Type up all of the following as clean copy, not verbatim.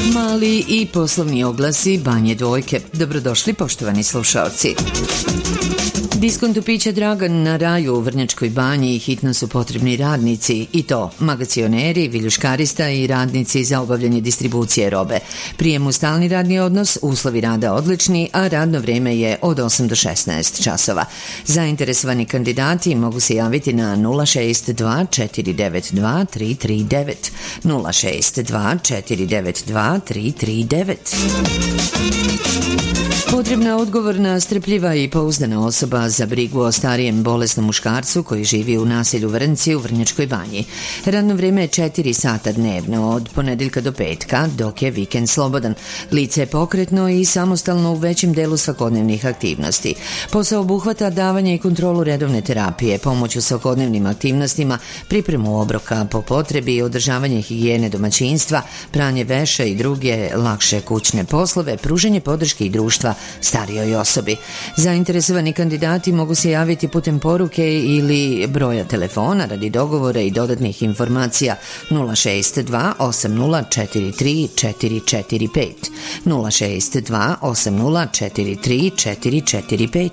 Mali i poslovni oglasi Banje Dvojke. Dobrodošli poštovani slušaoci. Diskontu pića Dragan na Raju u Vrnjačkoj Banji hitno su potrebni radnici i to magacioneri, viljuškarista i radnici za obavljanje distribucije robe. Prijem u stalni radni odnos, uslovi rada odlični, a radno vreme je od 8 do 16 časova. Zainteresovani kandidati mogu se javiti na 062 492 339 062 492 339. Potrebna odgovorna, strpljiva i pouzdana osoba za brigu o starijem bolesnom muškarcu koji živi u naselju Vrnci u Vrnjačkoj Banji. Radno vreme je 4 sata dnevno od ponedeljka do petka, dok je vikend slobodan. Lice je pokretno i samostalno u većem delu svakodnevnih aktivnosti. Posao obuhvata davanje i kontrolu redovne terapije, pomoć u svakodnevnim aktivnostima, pripremu obroka po potrebi, održavanje higijene domaćinstva, pranje veša i druge lakše kućne poslove, pružanje podrške i društva starijoj osobi. Zainteresovani kandidati mogu se javiti putem poruke ili broja telefona radi dogovora i dodatnih informacija 062 8043 445 062 8043 445.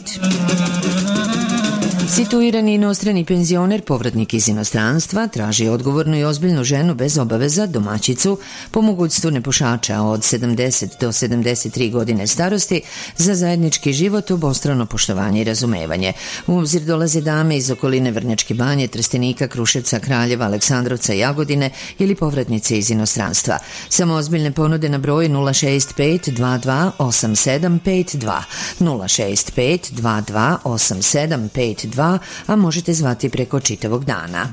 Situirani inostrani penzioner, povratnik iz inostranstva, traži odgovornu i ozbiljnu ženu bez obaveza, domaćicu, po mogućstvu nepušača od 70 do 73 godine starosti, za zajednički život, obostrano poštovanje i razumevanje. U obzir dolaze dame iz okoline Vrnjačke Banje, Trstenika, Kruševca, Kraljeva, Aleksandrovca, Jagodine ili povratnice iz inostranstva. Samo ozbiljne ponude na broj 065 22 8752 065 22 8752, a možete zvati preko čitavog dana.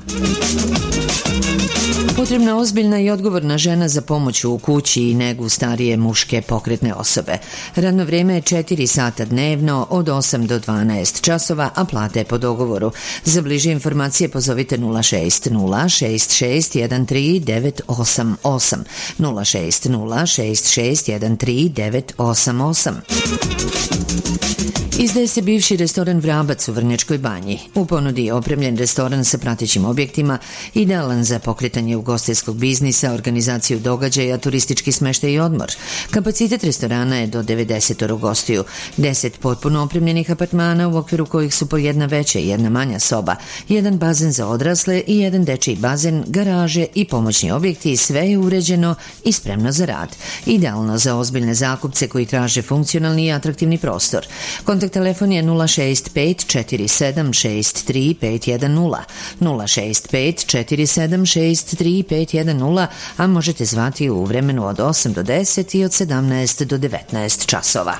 Potrebna ozbiljna i odgovorna žena za pomoć u kući i negu starije muške pokretne osobe. Radno vreme je 4 sata dnevno od 8 do 12 časova, a plata je po dogovoru. Za bliže informacije pozovite 060 66 13 988 060 66 13 988. Izdaje se bivši restoran Vrabac u Vrnjačkoj Banji. U ponudi je opremljen restoran sa pratećim objektima, idealan za pokretanje ugostiteljskog biznisa, organizaciju događaja, turistički smeštaj i odmor. Kapacitet restorana je do 90 gostiju, 10 potpuno opremljenih apartmana u okviru kojih su po jedna veća i jedna manja soba, jedan bazen za odrasle i jedan dečiji bazen, garaže i pomoćni objekti, sve je uređeno i spremno za rad. Idealno za ozbiljne zakupce koji traže funkcionalni i atraktivni prostor. Kontakt telefon je 065 47 63 510 065 47 63 510, a možete zvati u vremenu od 8 do 10 i od 17 do 19 časova.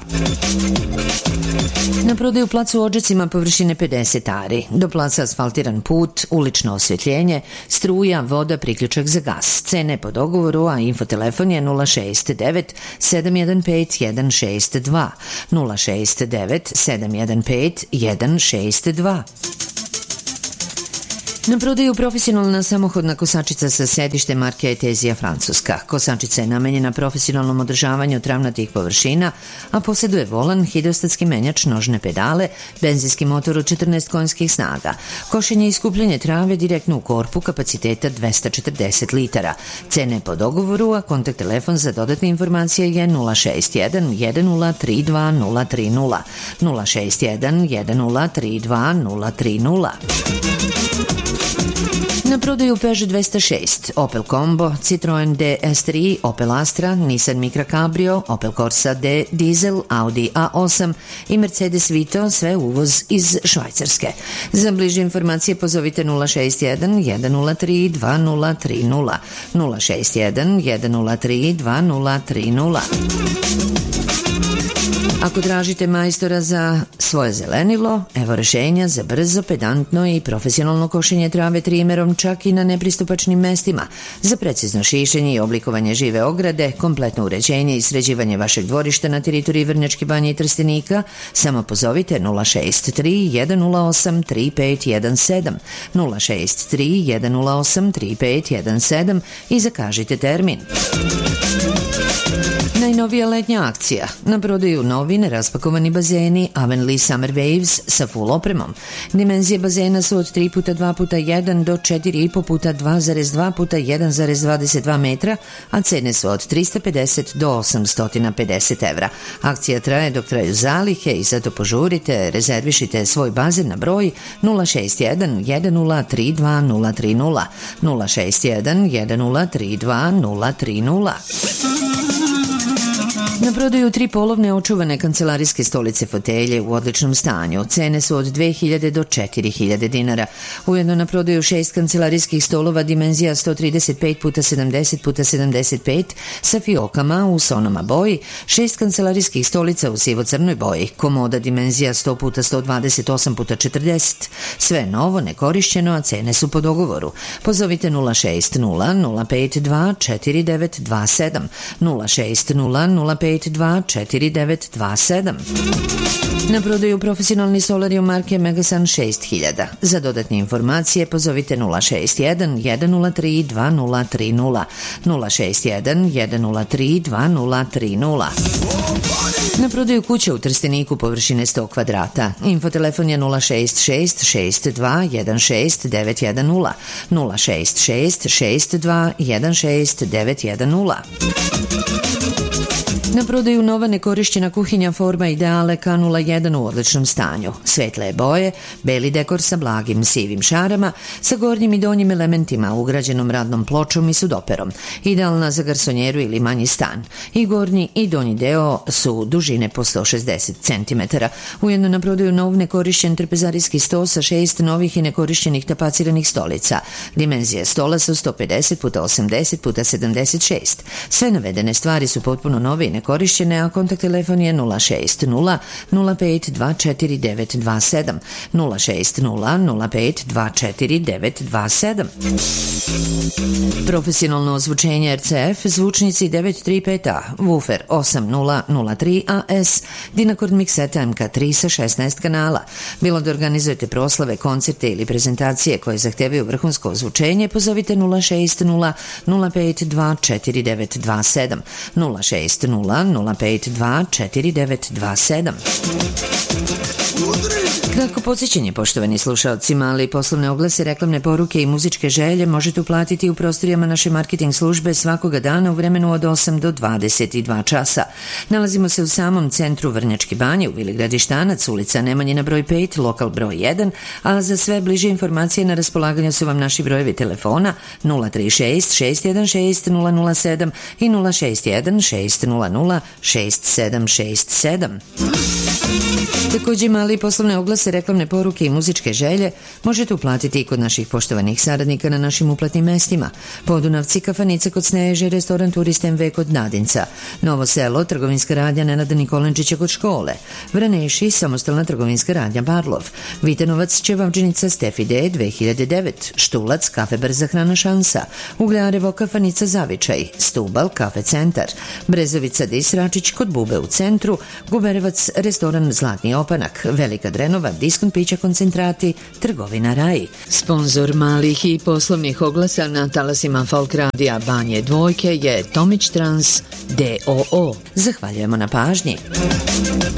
Na prodaju plac u Odžacima površine 50 ari. Do placa asfaltiran put, ulično osvjetljenje, struja, voda, priključak za gas. Cene po dogovoru, a infotelefon je 069 715 162 069 715 162. Na prodaju profesionalna samohodna kosačica sa sedištem marke Etezija Francuska. Kosačica je namenjena profesionalnom održavanju travnatih površina, a posjeduje volan, hidrostatski menjač, nožne pedale, benzinski motor od 14 konjskih snaga. Košenje i skupljanje trave direktno u korpu kapaciteta 240 litara. Cene po dogovoru, a kontakt telefon za dodatne informacije je 061 1032 030 061 1032 030. Na prodaju Peugeot 206, Opel Combo, Citroen DS3, Opel Astra, Nissan Micra Cabrio, Opel Corsa D, Diesel, Audi A8 i Mercedes Vito, sve uvoz iz Švajcarske. Za bliže informacije pozovite 061 103 2030 061 103 2030. Ako tražite majstora za svoje zelenilo, evo rešenja za brzo, pedantno i profesionalno košenje trave trimerom čak i na nepristupačnim mestima, za precizno šišenje i oblikovanje žive ograde, kompletno uređenje i sređivanje vašeg dvorišta na teritoriji Vrnjačke Banje i Trstenika, samo pozovite 063 108 3517 063 108 3517 i zakažite termin. Najnovija letnja akcija. Na prodaju novi neraspakovani bazeni Avenly Summer Waves sa full opremom. Dimenzije bazena su od 3x2x1 do 4,5x2,2x1,22 metra, a cene su od 350 do 850 evra. Akcija traje dok traju zalihe i zato požurite, rezervišite svoj bazen na broj 061 1032 030 061 1032 030. Na prodaju 3 polovne očuvane kancelarijske stolice fotelje u odličnom stanju. Cene su od 2000 do 4000 dinara. Ujedno na prodaju 6 kancelarijskih stolova dimenzija 135x70x75 sa fiokama u sonoma boji, 6 kancelarijskih stolica u sivo-crnoj boji, komoda dimenzija 100x128x40. Sve novo, nekorišćeno, a cene su po dogovoru. Pozovite 060 052 4927 060 052 4927. Na prodaju profesionalni solarium marke Megasun 6000. Za dodatne informacije pozovite 061 103 2030 061 103 2030. Na prodaju kuća u Trsteniku površine 100 kvadrata. Infotelefon je 066 62 16 910 066 62 16 910. Na prodaju nova nekorišćena kuhinja forma Ideale K01 u odličnom stanju. Svetle boje, beli dekor sa blagim sivim šarama, sa gornjim i donjim elementima, ugrađenom radnom pločom i sudoperom. Idealna za garsonjeru ili manji stan. I gornji i donji deo su dužine po 160 cm. Ujedno na prodaju nov nekorišćen trpezarijski sto sa 6 novih i nekorišćenih tapaciranih stolica. Dimenzije stola su 150x80x76. Sve navedene stvari su potpuno nove i nekorišćene, a kontakt telefon je 060 05 24927 060 05 24927. Profesionalno ozvučenje RCF, zvučnici 935A, woofer 8003 AS, Dynacord mikseta MK3 sa 16 kanala. Bilo da organizujete proslave, koncerte ili prezentacije koje zahtevaju vrhunsko ozvučenje, pozovite 060 05 24927 060 05 24927. Kratko podsjećanje, poštovani slušaoci, mali poslovne oglase, reklamne poruke i muzičke želje možete uplatiti u prostorijama naše marketing službe svakoga dana u vremenu od 8 do 22 časa. Nalazimo se u samom centru Vrnjačke Banje, u Vili Gradištanac, ulica Nemanjina broj 5, lokal broj 1, a za sve bliže informacije na raspolaganju su vam naši brojevi telefona 036 616 007 i 061 600 6767. Također mali poslovne oglase, reklamne poruke i muzičke želje možete uplatiti i kod naših poštovanih saradnika na našim uplatnim mestima. Podunavci, kafanica kod Sneže, restoran Turist MV kod Nadinca, Novo Selo, trgovinska radnja Nenada Nikolenčića kod škole, Vraneši, samostalna trgovinska radnja Barlov, Vitanovac, Ćevavđenica Stefi D 2009, Štulac, kafe Brza hrana Šansa, Ugljarevo, kafanica Zavičaj, Stubal, kafe Centar, Brezovica Disračić kod Bube u centru, Guberevac, restoran Zlatni opanak, Velika Drenova, diskont pića koncentrati, trgovina Raj. Sponzor malih i poslovnih oglasa na talasima Folk Radija Banje Dvojke je Tomić Trans D.O.O. Zahvaljujemo na pažnji.